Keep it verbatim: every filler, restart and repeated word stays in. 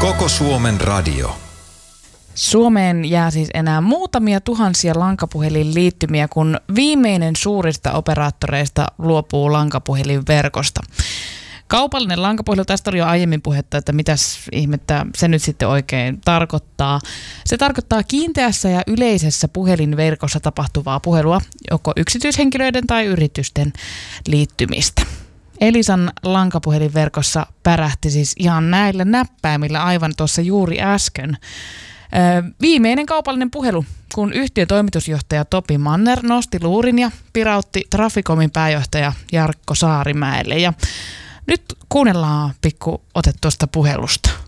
Koko Suomen radio. Suomeen jää siis enää muutamia tuhansia lankapuhelinliittymiä, kun viimeinen suurista operaattoreista luopuu lankapuhelinverkosta. Kaupallinen lankapuhelu, tästä oli jo aiemmin puhetta, että mitäs ihmettä se nyt sitten oikein tarkoittaa. Se tarkoittaa kiinteässä ja yleisessä puhelinverkossa tapahtuvaa puhelua, joko yksityishenkilöiden tai yritysten liittymistä. Elisan lankapuhelinverkossa pärähti siis ihan näillä näppäimillä aivan tuossa juuri äsken. Öö, viimeinen kaupallinen puhelu, kun yhtiön toimitusjohtaja Topi Manner nosti luurin ja pirautti Traficomin pääjohtaja Jarkko Saarimäelle. Ja nyt kuunnellaan pikku ote tuosta puhelusta.